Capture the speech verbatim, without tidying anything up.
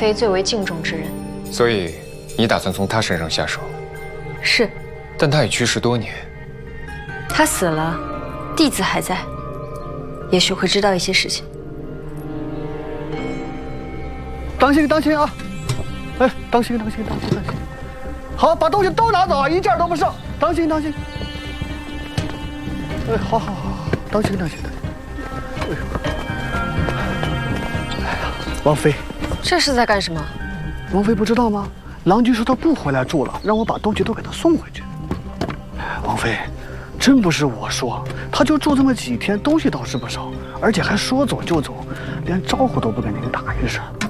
妃最为敬重之人。 所以，你打算从他身上下手？ 是。 但他已去世多年。 他死了，弟子还在，也许会知道一些事情。 当心，当心啊！哎，当心，当心，当心，当心！好，把东西都拿走啊，一件都不剩。当心，当心！哎，好好好，当心，当心，当心！哎呦，哎呀，王妃， 这是在干什么？ 王妃不知道吗？郎君说他不回来住了，让我把东西都给他送回去。王妃，真不是我说，他就住这么几天，东西倒是不少，而且还说走就走，连招呼都不跟您打一声。